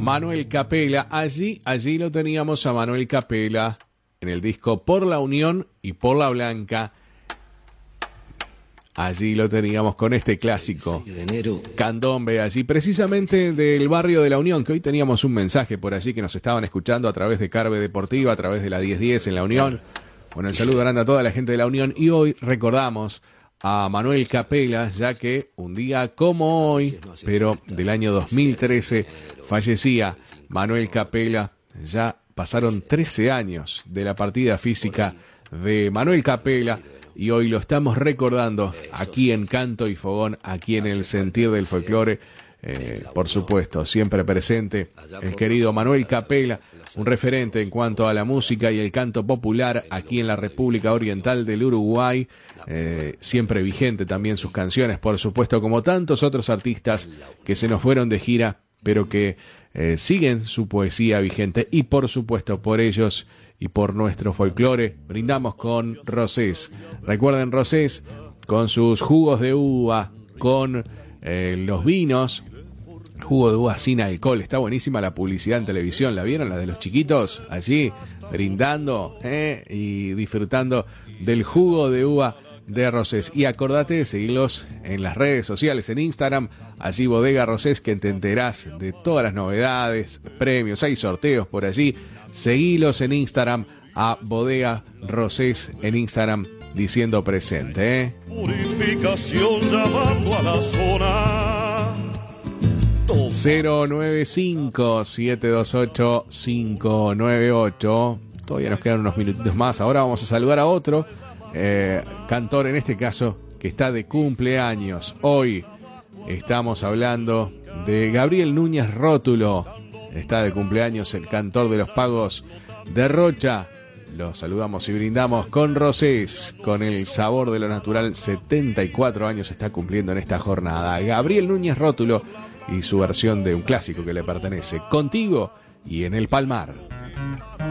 Manuel Capela. Allí lo teníamos a Manuel Capela en el disco Por la Unión y Por la Blanca. Allí lo teníamos con este clásico Candombe, allí precisamente del barrio de La Unión, que hoy teníamos un mensaje por allí que nos estaban escuchando a través de Carve Deportiva, a través de la 1010 en La Unión. Bueno, el saludo grande a toda la gente de La Unión, y hoy recordamos a Manuel Capela, ya que un día como hoy, pero del año 2013, fallecía Manuel Capela. Ya pasaron 13 años de la partida física de Manuel Capela, y hoy lo estamos recordando aquí en Canto y Fogón, aquí en el Sentir del Folclore. Por supuesto, siempre presente el querido Manuel Capela, un referente en cuanto a la música y el canto popular aquí en la República Oriental del Uruguay. Siempre vigente también sus canciones, por supuesto, como tantos otros artistas que se nos fueron de gira, pero que siguen su poesía vigente. Y por supuesto, por ellos y por nuestro folclore, brindamos con Rosés. Recuerden, Rosés, con sus jugos de uva, con los vinos, jugo de uva sin alcohol. Está buenísima la publicidad en televisión, ¿la vieron? La de los chiquitos, allí, brindando y disfrutando del jugo de uva de Rosés. Y acordate de seguirlos en las redes sociales, en Instagram, allí Bodega Rosés, que te enterás de todas las novedades, premios, hay sorteos por allí. Seguilos en Instagram a Bodega Rosés en Instagram, diciendo presente. Purificación llamando a la zona. 095-728-598. Todavía nos quedan unos minutitos más. Ahora vamos a saludar a otro cantor, en este caso, que está de cumpleaños. Hoy estamos hablando de Gabriel Núñez Rótulo. Está de cumpleaños el cantor de los Pagos de Rocha. Los saludamos y brindamos con Rosés, con el sabor de lo natural. 74 años está cumpliendo en esta jornada Gabriel Núñez Rótulo y su versión de un clásico que le pertenece, Contigo y en el Palmar.